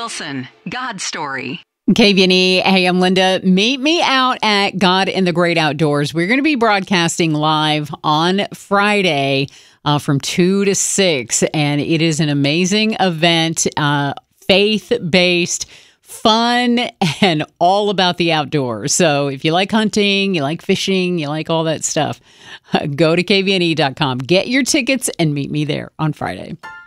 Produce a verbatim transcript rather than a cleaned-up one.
Wilson, God Story. K V N E, hey, I'm Linda. Meet me out at God in the Great Outdoors. We're going to be broadcasting live on Friday uh, from two to six, and it is an amazing event, uh, faith-based, fun, and all about the outdoors. So if you like hunting, you like fishing, you like all that stuff, uh, go to K V N E dot com. Get your tickets and meet me there on Friday.